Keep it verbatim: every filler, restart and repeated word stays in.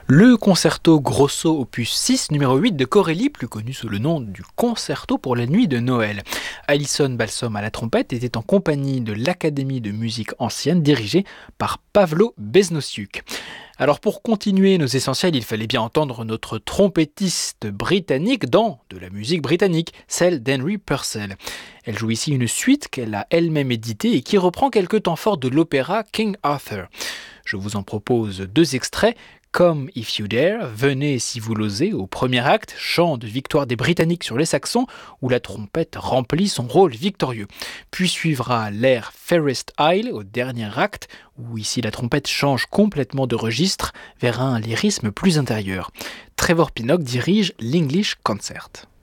Le concerto grosso opus six numéro huit de Corelli, plus connu sous le nom du Concerto pour la nuit de Noël. Alison Balsom à la trompette était en compagnie de l'Académie de musique ancienne dirigée par Pavlo Besnosiuk. Alors pour continuer nos essentiels, il fallait bien entendre notre trompettiste britannique dans de la musique britannique, celle d'Henry Purcell. Elle joue ici une suite qu'elle a elle-même éditée et qui reprend quelques temps forts de l'opéra King Arthur. Je vous en propose deux extraits. Come If You Dare, Venez si vous l'osez, au premier acte, chant de victoire des Britanniques sur les Saxons, où la trompette remplit son rôle victorieux. Puis suivra l'air Fairest Isle, au dernier acte, où ici la trompette change complètement de registre vers un lyrisme plus intérieur. Trevor Pinnock dirige l'English Concert.